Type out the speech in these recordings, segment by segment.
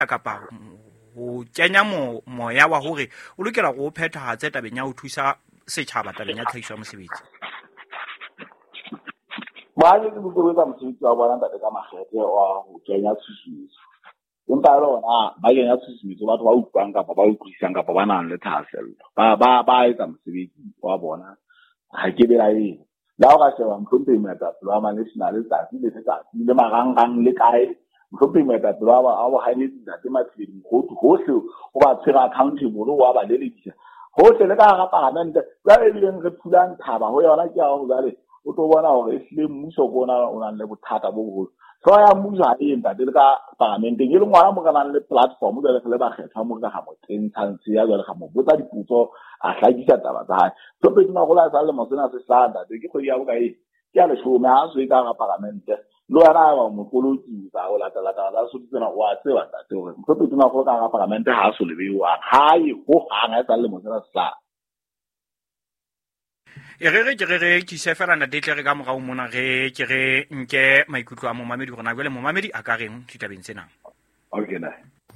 kapa ho kenya moya wa hore o lokela go phethahatse tabeng ya ho thusa setjhaba tabeng ya tlhahiso ya mosebetsi? ba le botobetsa mosebetsi wa bona ntate ka makgethe wa ho kenya tshusumetso, empa lona ba kenya tshusumetso batho ba utlwang kapa ba utlwisang kapa ba nang le thahasello ba etsa mosebetsi wa bona ha ke bela eng la ho ka sheba mhlompe moetapele wa national letsatsi le marangrang le kae, mhlompe moetapele wa bo haeletse ntate Mathibeng Mokgothu hohle o ba tshwere accountable wa ba leledisa hohle le ka hara parlamente ba ebileng re phulang thaba ho yona ke ya ho jale o tlo bona hore ehlile mmuso bona o nang le bothata bo boholo. So ya mmuso ha e ntate le ka parlamenteng e le ngwana mo ka nang le platform jwale le ba kgetha mo ka ha mo tentshanse ya jwale ga mo botsa diputso a hlakisa taba tsa hae. So pedi ma gola sa le mo sena se hlanda ke kgwedi ya bokae ke ya leshome ha se ka ga parlamente lo yana ba mo koloti ba o latela taba so tsena wa tseba ntate hore mo pedi ma go ka ga parlamente ha so lebeiwa ha e ho hanga sa le mo sena se hlanda ke se fela na detle re ka morao mona ke re nke maikutlo a momamedi rona jwale momamedi a ka reng ditabeng tsena. Okay na.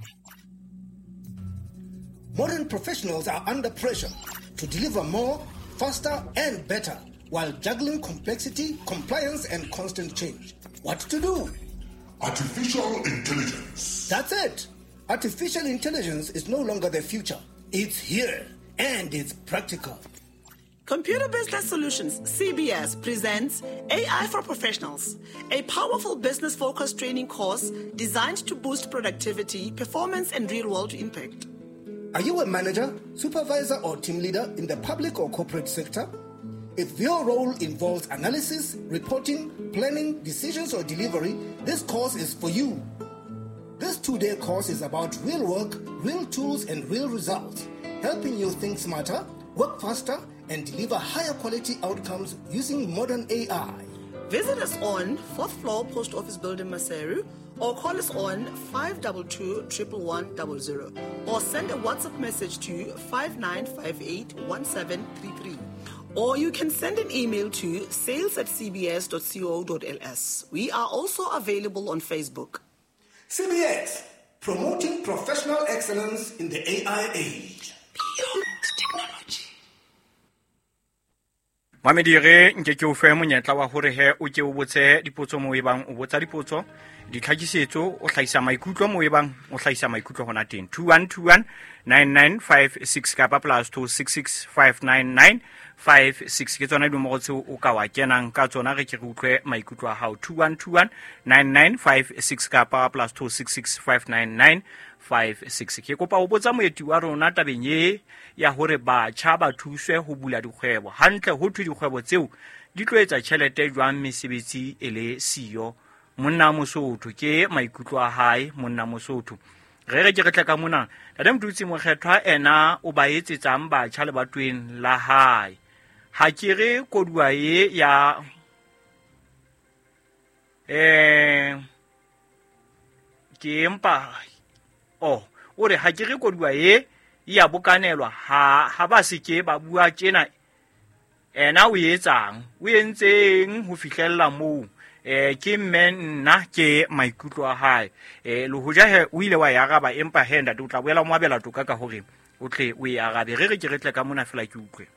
Modern professionals are under pressure to deliver more, faster and better while juggling complexity, compliance and constant change. What to do? Artificial intelligence. That's it. Artificial intelligence is no longer the future. It's here and it's practical. Computer Business Solutions, CBS, presents AI for Professionals, a powerful business-focused training course designed to boost productivity, performance, and real-world impact. Are you a manager, supervisor, or team leader in the public or corporate sector? If your role involves analysis, reporting, planning, decisions, or delivery, this course is for you. This 2-day course is about real work, real tools, and real results, helping you think smarter, work faster, and deliver higher quality outcomes using modern AI. Visit us on 4th floor Post Office Building, Maseru, or call us on 522-11100, or send a WhatsApp message to 59581733. Or you can send an email to sales@cbs.co.ls. We are also available on Facebook. CBS, promoting professional excellence in the AI age. Beyond technology. Mamedi re nke ke o fe monyetla wa hore he o ke o botse dipotso mo ebang o botsa dipotso di tlhakisetso o hlaisa maikutlo mo ebang o hlaisa maikutlo hona teng 2121 9956 kapa +266 59956 ke tsona dimoro tseo o ka wa kenang ka tsona re ke re utlwe maikutlo a hao 2121 9956 kapa +266 59956 ke kopa o botsa moeti wa rona tabeng ye ya hore batjha ba thuswe ho bula dikgwebo hantle ho thwe dikgwebo tseo di tloetsa tjhelete jwang mesebetsi ele siyo. Monna Mosotho ke maikutlo a hae monna Mosotho re ke re tleka mona tade mdutsi mo kgethwa ena o ba etsetsang batjha le batweng la hae ha ke re kodua ye ya ke empa o re ha ke re kodua ye ya bokanelwa ha ba se ke ba bua tjena ena o etsang o entseng ho fihlella moo ke menna ke maikutlo a hae le hoja he o ile wa ya araba empa he ntate o tla boela mo abela toka ka hore o tle o e arabe re ke re tle ka mona fela ke utlwe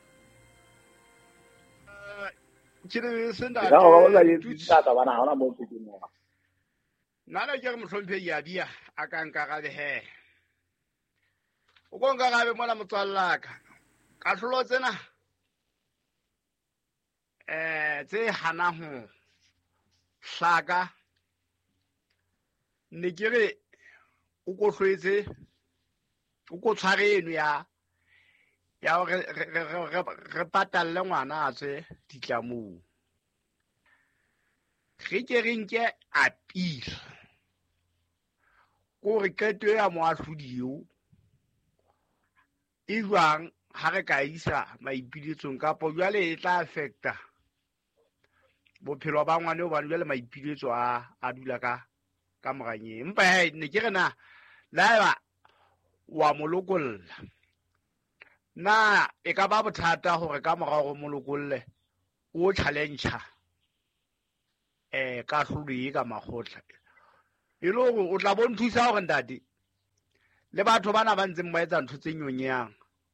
ke re senda ya go ba le tsata bana hona mo ke mo nana ke re mohlomphe ya bia a ka nka ga le he o go nka ga be mola motswallaka ka hlolo tsena tse hana ho hlaka ne ke re o go hlwetse o go tshware eno ya re patalle ngwana a tswe ditlamong ge ke re nke apil ko re keto ya moahlodiyo e jwang ha re ka isa maipiletsong kapo jwale e tla affecta bophelo ba ngwane o ba jwale maipiletso a dula ka moranye empa ne ke re na la wa molokolla na e ka ba bothata hore ka morao go molokolle o challenge ka hlodi ka makgotla e le hore o tla bonthusa hore ndadi le batho bana ba ntseng ba etsa ntho tse nyonyang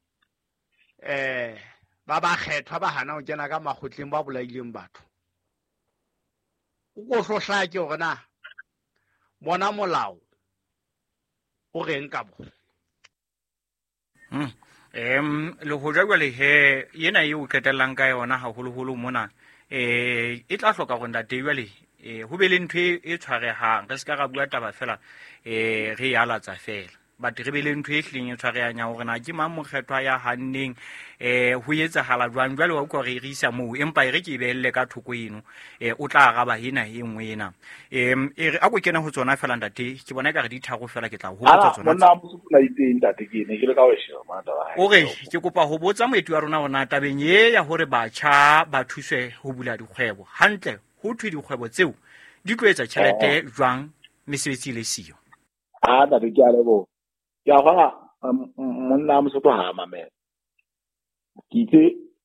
ba kgethwa ba hana ho kena ka makgotleng ba bolaileng batho o go hlohla ke hore na bona molao o reng ka bo le ho jwale he yena eo ketellang ka yona haholoholo mona e tla hloka go ntate jwale ho be le ntho e tshwarehang re se ka ra bua taba fela re yalatsa fela but re be le ntho e hleng e tshwarehang ya hore na ke mang mokgethwa ya hanneng ho etsahala jwang jwale wa utlwa re isa moo empa e re ke ibelle ka thoko eno o tla araba ena e nngwe ena e re a go kena ho tsona fela ntate ke bona ka re di tharo fela ke tla ho botsa tsona monna mosupula itseng ntate ke ne ke le ka ho sheba mata ba o re ke kopa ho botsa moeti wa rona ona tabeng ye ya hore batjha ba thuswe ho bula dikgwebo hantle ho thwe dikgwebo tseo di tlo etsa tjhelete jwang mesebetsi le siyo ntate ke a lebo ke a gona monna mosotho ha mamela ke itse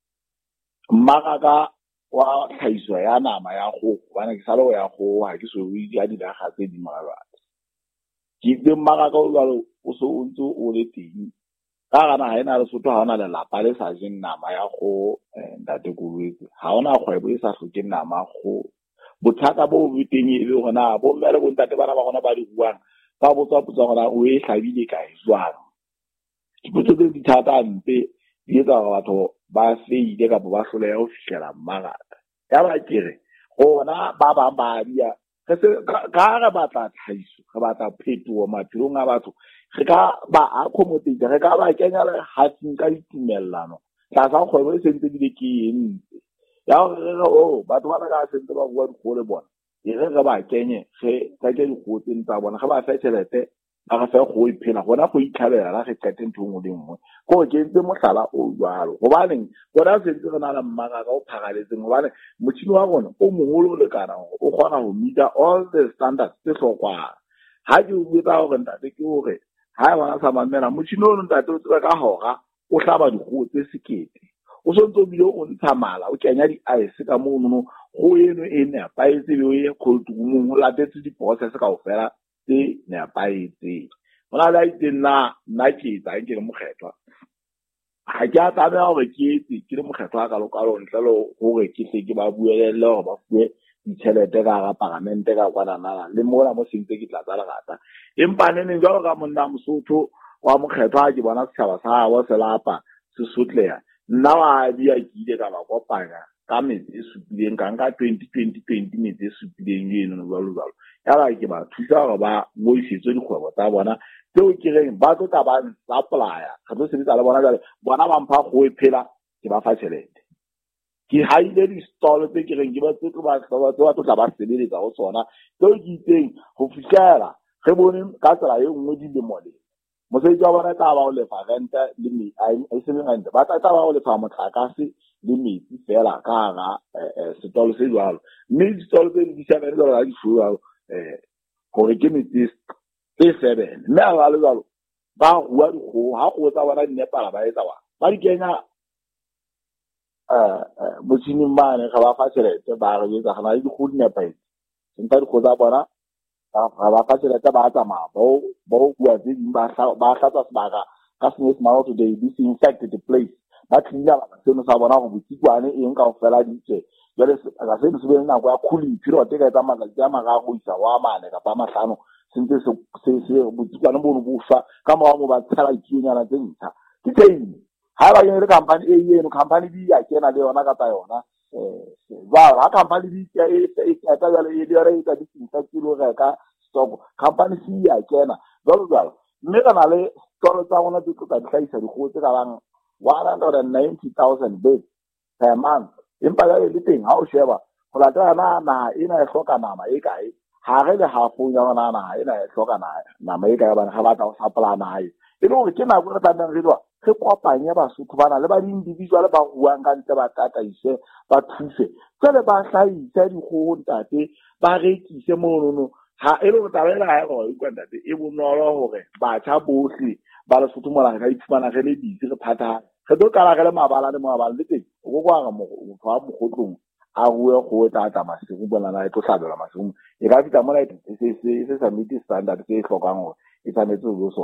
mmaraka wa tlhahiso ya nama ya kgogo bana ke salo ya kgogo ha ke so o di a dinaga tse di mmalwana ke itse mmaraka o jalo o so o ntse o le teng ka gana ha ena Lesotho ha ona le lapa le sa jeng nama ya kgogo ntate Kolwetse ha ona kgwebo e sa hlokeng nama ya kgogo bothata bo teng e le gona bo mme le bo ntate bana ba gona ba di buang ba botsa gona o e hlabile kae jwang dipotso tse di thata mpe di etsa gore batho ba feile ka ba hloleha ho fihlela mmaraka ya ba kere gona ba bang ba dia ka re batla tlhaiso re batla phetoho maphelong a batho re ka ba accommodate re ka ba kenya le hatsing ka ditumellano tlasa kgwebo e sentse di ke entse ya gore batho ba ka sentse ba bua dikgole bona e re ba kenye ka ke dikgotse ntsa bona ga ba fe tšhelete ba ga fe go iphela gona go itlhabela la ge qete ntho ngwe le ngwe go ke ntse mohlala o jwalo gobaneng bona sentse re na le mmaraka o phagaletseng gobane motšhini wa bona o mogolo le kana o kgona go meeta all the standards tse hlokwana ha ke o botsa gore ntate ke hore ha bona sa mamela motšhini o ntate o tseba ka hora o hlaba dikgoho tse sekete o sontse o bile o ntsha mala o kenya di-ice ka mono go eno e nepaetse be o ye cold roomong o latetse di-process kaofela tse nepaetseng go na le a itseng nna ke etsang ke le mokgethwa ga ke a tlameya gore ke etse ke le mokgethwa ka lokalo ntle le gore ke tle ke ba buelele gore ba fuwe ditšhelete ka ga parlamente ka kwananana le mola mo sentse ke tla tsa lerata empa neneng jalo ka monna Mosotho wa mokgethwa ke bona setšhaba sa gabo se lapa se sotleya nna wa dia ke ile ka ba kopanya ka metsi e supileng ka nka 2020 metsi e supileng eno jalo ya ba ke ba thusa gore ba boisetse dikgwebo tsa bona tseo ke reng ba tlo tla ba supplya ga tlo sebetsa le bona jale bona ba mpha go e phela ke ba fa tšhelete ke haile di-stall tse ke reng ke ba tse ba tlo tla ba sebeletsa go tsona tseo ke itseng go fitlhela ge bone ka tsela e nngwe dilemo le mosebetsi wa bona tla ba go lefa rente le rente ba tla ba go lefa motlakase le metsi fela ka ga setolo se jwalo mme ditolo tse di siameng jalo ga di fuwa gore ke metsi e 7 mme a le jalo ba rua dikgoho ha go tsa bona dinepala ba etsa ba di kenya motšhining mane ga ba fa tšhelete ba re etsa gana le dikgoho dinepaetse senta dikgoho tsa bona ga ba fa tšhelete ba tsamaya ba o bua tse ding ba hlatswa sebaka ka senyesemane to they disinfect the place ba tlila baka seno sa bona go botsikwane eng ka go fela ditse jale ga seno se beng nako ya cooling period e ka etsa matsatsi a mararo go isa wa mane kapa mahlano sentse se botsikwane bono bo fa ka morago mo ba tshela dikionyana tse ntsha ke teng ha ba yene le company e eno company di ya kena le yona ka tsa yona ha company di e ka jale e dire e ka disinfect le go ka stop company si ya kena jalo mme kana le tsolo tsa bona di tla tlhaisa dikgoho tse ka bang 190,000 beds per month empa ya le teng ha o sheba go latela na ena e hloka nama e kae ha re le hafo ya bona na ena e hloka nama e kae bana ga batla go supply na e le gore ke nako re tla re re kopanya Basotho bana le ba di-individual ba buang ka ntle ba tataise ba thuse tsele ba hlahisa dikgoho ntate ba rekise monono ha e le go tabela ga go ikwa ntate e bonolo gore batjha bohle ba Lesotho mola ga iphumana ge le ditse re phata ge do kala ge le mabala le mabala le teng go kwa ga motho wa mogotlong a bue go tata masigo bona na e tlo hlabela masigo e ka fita mola se sa meet standard se hlokang gore e tsametse go